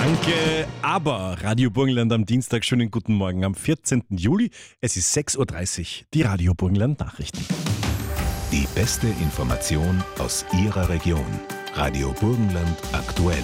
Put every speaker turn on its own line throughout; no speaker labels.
Danke, aber Radio Burgenland am Dienstag, schönen guten Morgen am 14. Juli. Es ist 6.30 Uhr, die Radio Burgenland Nachrichten.
Die beste Information aus Ihrer Region. Radio Burgenland aktuell.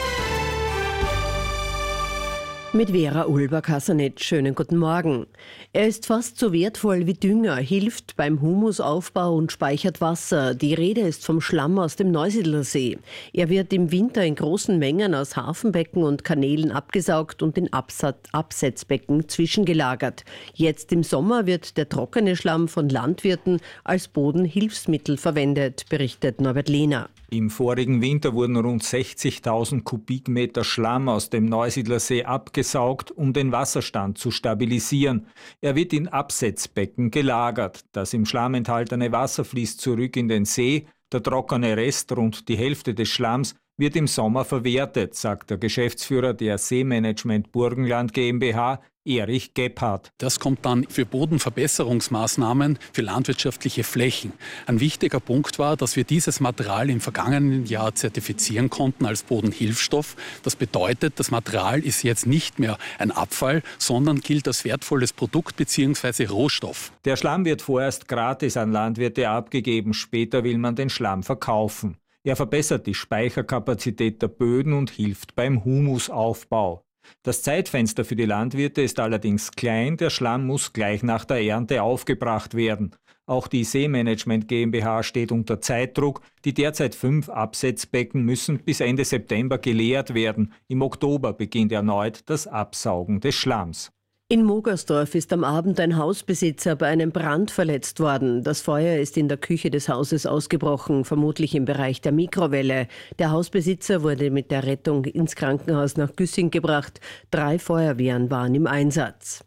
Mit Vera Ulber-Kassanetsch, schönen guten Morgen. Er ist fast so wertvoll wie Dünger, hilft beim Humusaufbau und speichert Wasser. Die Rede ist vom Schlamm aus dem Neusiedler See. Er wird im Winter in großen Mengen aus Hafenbecken und Kanälen abgesaugt und in Absetzbecken zwischengelagert. Jetzt im Sommer wird der trockene Schlamm von Landwirten als Bodenhilfsmittel verwendet, berichtet Norbert Lehner.
Im vorigen Winter wurden rund 60.000 Kubikmeter Schlamm aus dem Neusiedler See abgesaugt, um den Wasserstand zu stabilisieren. Er wird in Absetzbecken gelagert. Das im Schlamm enthaltene Wasser fließt zurück in den See. Der trockene Rest, rund die Hälfte des Schlamms, wird im Sommer verwertet, sagt der Geschäftsführer der Seemanagement Burgenland GmbH, Erich Gebhardt.
Das kommt dann für Bodenverbesserungsmaßnahmen für landwirtschaftliche Flächen. Ein wichtiger Punkt war, dass wir dieses Material im vergangenen Jahr zertifizieren konnten als Bodenhilfstoff. Das bedeutet, das Material ist jetzt nicht mehr ein Abfall, sondern gilt als wertvolles Produkt bzw. Rohstoff.
Der Schlamm wird vorerst gratis an Landwirte abgegeben, später will man den Schlamm verkaufen. Er verbessert die Speicherkapazität der Böden und hilft beim Humusaufbau. Das Zeitfenster für die Landwirte ist allerdings klein, der Schlamm muss gleich nach der Ernte aufgebracht werden. Auch die Seemanagement GmbH steht unter Zeitdruck. Die derzeit 5 Absetzbecken müssen bis Ende September geleert werden. Im Oktober beginnt erneut das Absaugen des Schlamms.
In Mogersdorf ist am Abend ein Hausbesitzer bei einem Brand verletzt worden. Das Feuer ist in der Küche des Hauses ausgebrochen, vermutlich im Bereich der Mikrowelle. Der Hausbesitzer wurde mit der Rettung ins Krankenhaus nach Güssing gebracht. 3 Feuerwehren waren im Einsatz.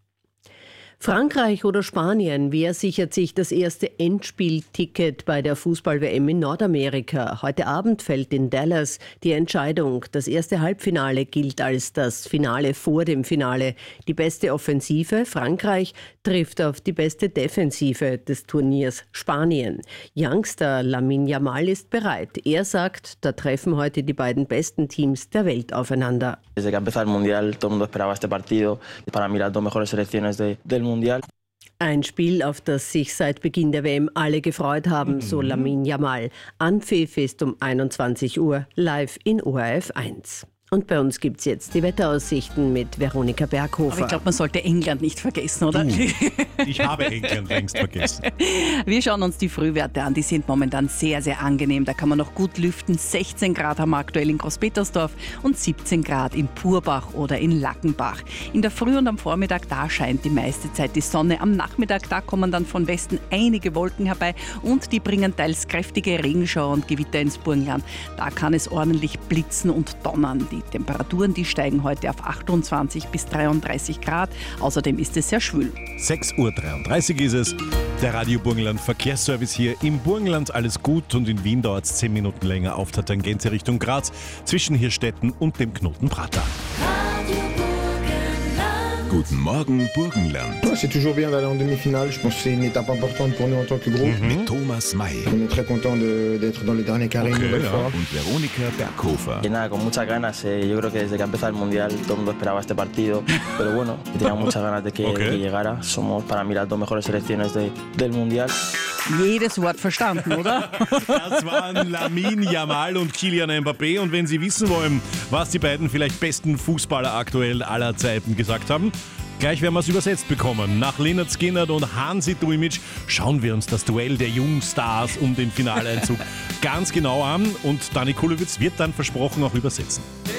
Frankreich oder Spanien, wer sichert sich das erste Endspielticket bei der Fußball-WM in Nordamerika? Heute Abend fällt in Dallas die Entscheidung. Das erste Halbfinale gilt als das Finale vor dem Finale. Die beste Offensive, Frankreich, trifft auf die beste Defensive des Turniers, Spanien. Youngster Lamine Yamal ist bereit. Er sagt, da treffen heute die beiden besten Teams der Welt aufeinander.
Desde que empezó el Mundial, todo el mundo esperaba este partido. Para mí las dos mejores selecciones del Mundial.
Ein Spiel, auf das sich seit Beginn der WM alle gefreut haben, so Lamine Yamal. Anpfiff ist um 21 Uhr live in ORF 1. Und bei uns gibt es jetzt die Wetteraussichten mit Veronika Berghofer.
Aber ich glaube, man sollte England nicht vergessen, oder?
Ich habe England längst vergessen.
Wir schauen uns die Frühwerte an. Die sind momentan sehr, sehr angenehm. Da kann man noch gut lüften. 16 Grad haben wir aktuell in Großpetersdorf und 17 Grad in Purbach oder in Lackenbach. In der Früh und am Vormittag, da scheint die meiste Zeit die Sonne. Am Nachmittag, da kommen dann von Westen einige Wolken herbei und die bringen teils kräftige Regenschauer und Gewitter ins Burgenland. Da kann es ordentlich blitzen und donnern. Die Temperaturen, die steigen heute auf 28 bis 33 Grad. Außerdem ist es sehr schwül.
6.33 Uhr ist es. Der Radio Burgenland Verkehrsservice hier im Burgenland. Alles gut und in Wien dauert es 10 Minuten länger auf der Tangente Richtung Graz zwischen Hirstetten und dem Knoten Prater.
Guten Morgen Burgenland.
C'est toujours bien d'aller en demi-finale. Je pense que c'est une étape importante pour nous en tant que groupe.
Mit Thomas May.
On est très content d'être dans les derniers carrés une nouvelle fois.
Und Veronika Berghofer.
Y nada, con muchas ganas. Yo creo que desde que empezó el Mundial todo el mundo esperaba este partido. Pero bueno, tenía muchas ganas de que llegara. Somos para mí las dos mejores selecciones del Mundial.
Jedes Wort verstanden, oder?
Das waren Lamine Yamal und Kylian Mbappé. Und wenn Sie wissen wollen, was die beiden vielleicht besten Fußballer aktuell aller Zeiten gesagt haben, gleich werden wir es übersetzt bekommen. Nach Lynyrd Skynyrd und Hansi Dujmic schauen wir uns das Duell der Jungstars um den Finaleinzug ganz genau an. Und Dani Kulowitz wird dann versprochen auch übersetzen.